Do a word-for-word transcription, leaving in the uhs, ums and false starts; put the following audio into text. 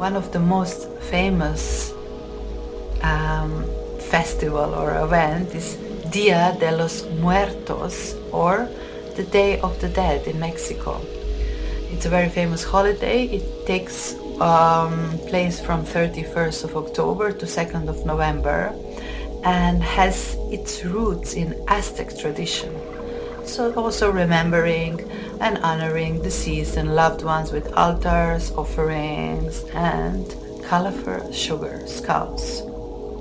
one of the most famous um, festival or event is Dia de los Muertos, or the Day of the Dead in Mexico. It's a very famous holiday. It takes um, place from thirty-first of October to second of November and has its roots in Aztec tradition. So also remembering and honoring deceased and loved ones with altars, offerings, and colorful sugar skulls.